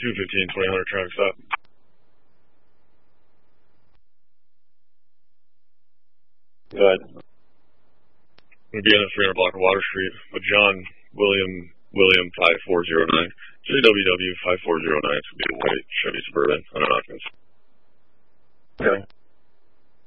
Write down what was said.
215, 2000 traffic stop. Go ahead. We'll be in a 300 block of Water Street with John William 5409. JWW 5409 to be a white Chevy Suburban on an occupancy. Okay.